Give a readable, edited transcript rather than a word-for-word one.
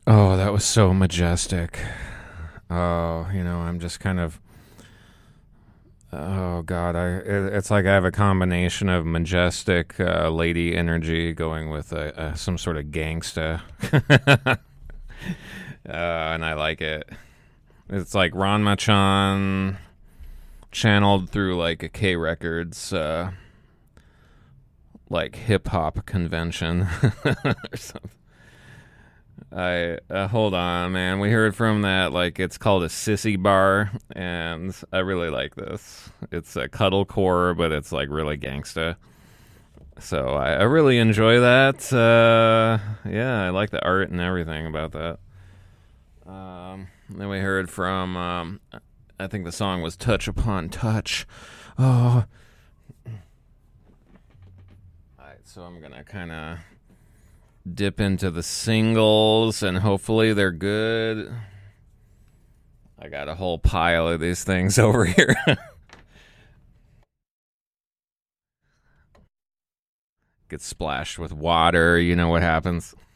Oh, that was so majestic. Oh, I'm just kind of. Oh God, it's like I have a combination of majestic lady energy going with some sort of gangsta, and I like it. It's like Ron Machan channeled through like a K Records, like hip hop convention or something. I hold on, man. We heard from that like it's called a sissy bar, and I really like this. It's a cuddlecore, but it's like really gangsta. So I really enjoy that. Yeah, I like the art and everything about that. Then we heard from I think the song was "Touch Upon Touch." Oh, all right. So I'm gonna kind of dip into the singles and hopefully they're good. I got a whole pile of these things over here. Get splashed with water, you know what happens.